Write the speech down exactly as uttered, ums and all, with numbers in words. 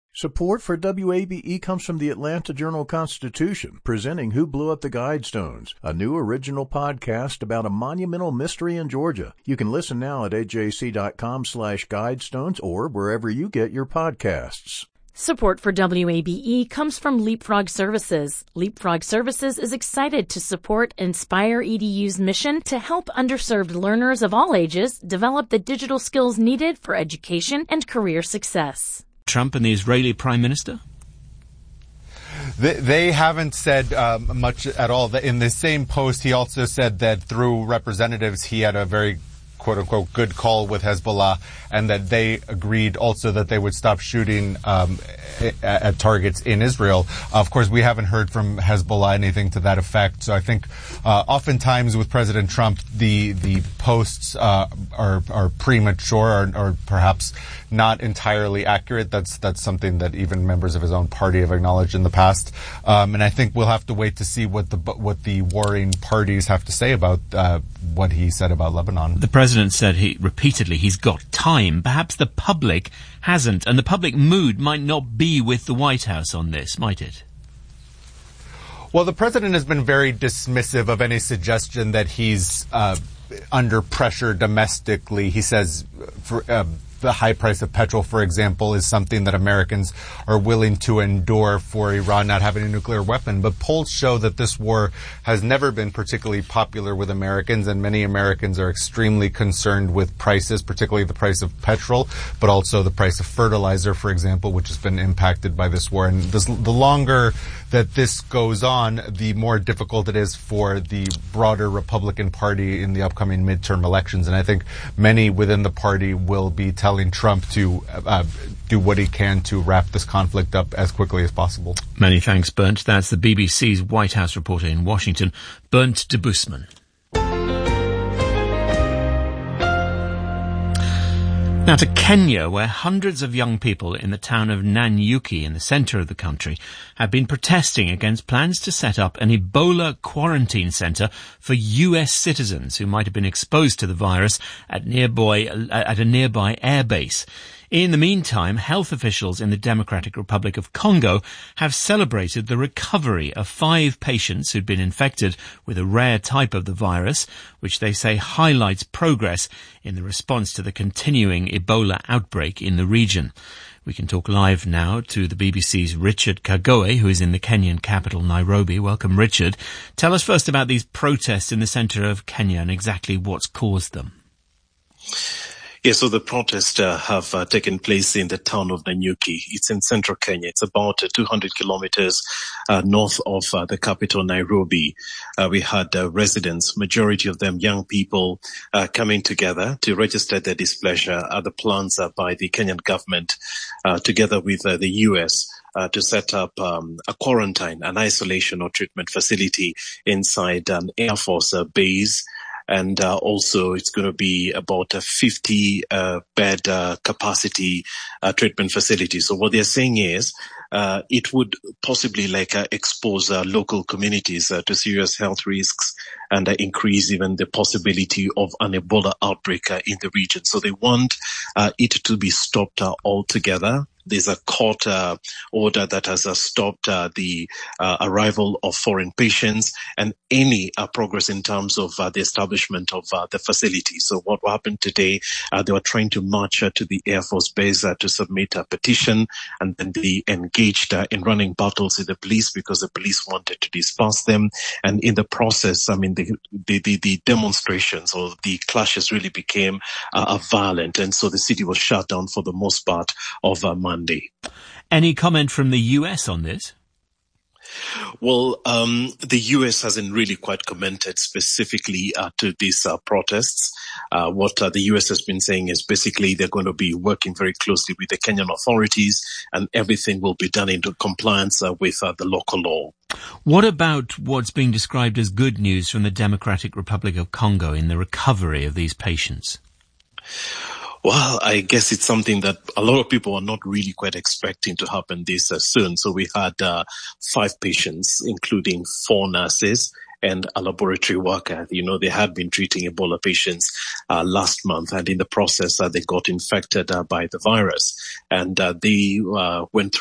Support for W A B E comes from the Atlanta Journal-Constitution, presenting Who Blew Up the Guidestones, a new original podcast about a monumental mystery in Georgia. You can listen now at A J C dot com slash guidestones or wherever you get your podcasts. Support for W A B E comes from Leapfrog Services. Leapfrog Services is excited to support Inspire E D U's mission to help underserved learners of all ages develop the digital skills needed for education and career success. Trump and the Israeli Prime Minister? They, they haven't said um, much at all. In the same post, he also said that through representatives, he had a very quote-unquote good call with Hezbollah, and that they agreed also that they would stop shooting um, at, at targets in Israel. Uh, of course, we haven't heard from Hezbollah anything to that effect. So I think uh, oftentimes with President Trump, the the posts uh, are are premature or, or perhaps not entirely accurate. That's that's something that even members of his own party have acknowledged in the past. Um, and I think we'll have to wait to see what the what the warring parties have to say about uh, what he said about Lebanon. The president said he repeatedly he's got time. Perhaps the public hasn't, and the public mood might not be with the White House on this, might it? Well, the president has been very dismissive of any suggestion that he's uh, under pressure domestically. He says for, uh, the high price of petrol, for example, is something that Americans are willing to endure for Iran not having a nuclear weapon. But polls show that this war has never been particularly popular with Americans, and many Americans are extremely concerned with prices, particularly the price of petrol, but also the price of fertilizer, for example, which has been impacted by this war. And this, the longer that this goes on, the more difficult it is for the broader Republican Party in the upcoming midterm elections. And I think many within the party will be telling Trump to uh, do what he can to wrap this conflict up as quickly as possible. Many thanks, Bernd. That's the B B C's White House reporter in Washington, Bernd de Busman. Now to Kenya, where hundreds of young people in the town of Nanyuki in the centre of the country have been protesting against plans to set up an Ebola quarantine centre for U S citizens who might have been exposed to the virus at nearby at a nearby airbase. In the meantime, health officials in the Democratic Republic of Congo have celebrated the recovery of five patients who'd been infected with a rare type of the virus, which they say highlights progress in the response to the continuing Ebola outbreak in the region. We can talk live now to the B B C's Richard Kagoe, who is in the Kenyan capital, Nairobi. Welcome, Richard. Tell us first about these protests in the centre of Kenya and exactly what's caused them. Yeah, so the protests uh, have uh, taken place in the town of Nanyuki. It's in central Kenya. It's about uh, two hundred kilometers uh, north of uh, the capital, Nairobi. Uh, we had uh, residents, majority of them young people, uh, coming together to register their displeasure at the plans uh, by the Kenyan government, uh, together with uh, the U S, Uh, to set up um, a quarantine, an isolation or treatment facility inside an Air Force uh, base. And uh, also it's going to be about a fifty uh, bed uh, capacity uh, treatment facility. So what they're saying is uh, it would possibly like uh, expose uh, local communities uh, to serious health risks and uh, increase even the possibility of an Ebola outbreak uh, in the region. So they want uh, it to be stopped uh, altogether. There's a court uh, order that has uh, stopped uh, the uh, arrival of foreign patients and any uh, progress in terms of uh, the establishment of uh, the facility. So what happened today, uh, they were trying to march uh, to the Air Force Base uh, to submit a petition, and then they engaged uh, in running battles with the police because the police wanted to disperse them. And in the process, I mean, the the, the, the demonstrations or the clashes really became uh, violent, and so the city was shut down for the most part of uh, Monday. Any comment from the U S on this? Well, um, the U S hasn't really quite commented specifically uh, to these uh, protests. Uh, what uh, the U S has been saying is basically they're going to be working very closely with the Kenyan authorities, and everything will be done into compliance uh, with uh, the local law. What about what's being described as good news from the Democratic Republic of Congo in the recovery of these patients? Well, I guess it's something that a lot of people are not really quite expecting to happen this uh, soon. So we had uh, five patients, including four nurses and a laboratory worker. You know, they had been treating Ebola patients uh, last month, and in the process, uh, they got infected uh, by the virus. And uh, they uh, went through